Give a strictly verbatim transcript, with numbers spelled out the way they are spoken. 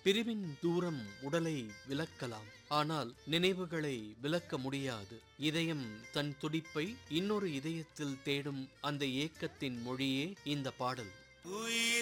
பிரிவின் தூரம் உடலை விலக்கலாம், ஆனால் நினைவுகளை விலக்க முடியாது. இதயம் தன் துடிப்பை இன்னொரு இதயத்தில் தேடும் அந்த ஏக்கத்தின் மொழியே இந்த பாடல்.